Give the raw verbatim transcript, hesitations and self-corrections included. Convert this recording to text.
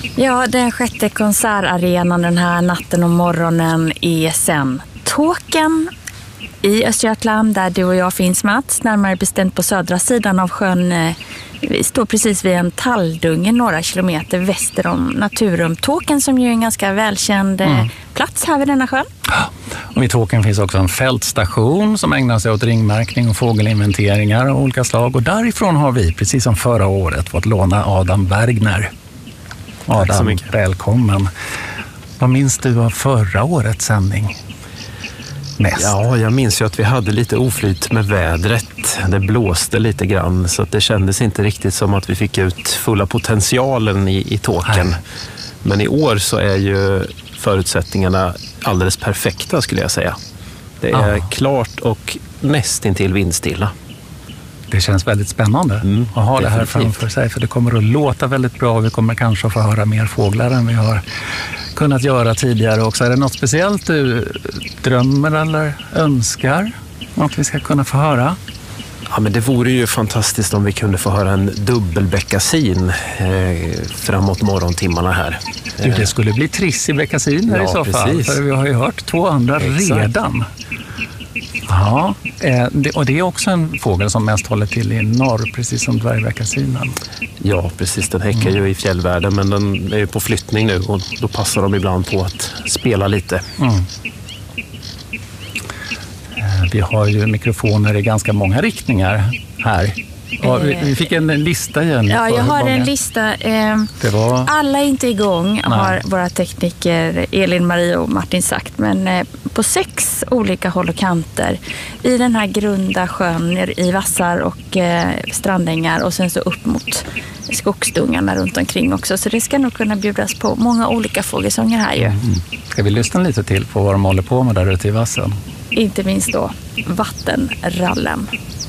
Ja, den sjätte konsertarenan den här natten och morgonen är sen Tåken i Östergötland, där du och jag finns, Mats, närmare bestämt på södra sidan av sjön. Vi står precis vid en talldunge några kilometer väster om Naturum. Tåken, som ju är en ganska välkänd mm. plats här vid denna sjön. Och vid Tåken finns också en fältstation som ägnar sig åt ringmärkning och fågelinventeringar av olika slag. Och därifrån har vi, precis som förra året, fått låna Adam Bergner. Adam, välkommen. Vad minns du av förra årets sändning? Mest. Ja, jag minns ju att vi hade lite oflyt med vädret. Det blåste lite grann, så att det kändes inte riktigt som att vi fick ut fulla potentialen i, i Tåken. Nej. Men i år så är ju förutsättningarna alldeles perfekta, skulle jag säga. Det är ja. klart och nästintill vindstilla. Det känns väldigt spännande mm, att ha det här framför sig, för det kommer att låta väldigt bra och vi kommer kanske att få höra mer fåglar än vi har kunnat göra tidigare också. Är det något speciellt du drömmer eller önskar att vi ska kunna få höra? Ja, men det vore ju fantastiskt om vi kunde få höra en dubbelbeckasin eh, framåt morgontimmarna här. Du, det skulle bli triss i beckasin här ja, i så fall, precis. För vi har ju hört två andra Exakt. redan. Ja, och det är också en fågel som mest håller till i norr, precis som dvärgbäckasinen. Ja, precis. Den häckar mm. ju i fjällvärlden, men den är ju på flyttning nu och då passar de ibland på att spela lite. Mm. Vi har ju mikrofoner i ganska många riktningar här. Ja, vi, vi fick en lista igen. Ja, jag har en lista. Det var... Alla är inte igång, Nej. har våra tekniker Elin, Marie och Martin sagt. Men på sex olika håll och kanter i den här grunda sjön i vassar och strandängar och sen så upp mot skogsdungarna runt omkring också. Så det ska nog kunna bjudas på många olika fågelsånger här ju. Mm. Ska vi lyssna lite till på vad de håller på med där ute i vassen? Inte minst då vattenrallen.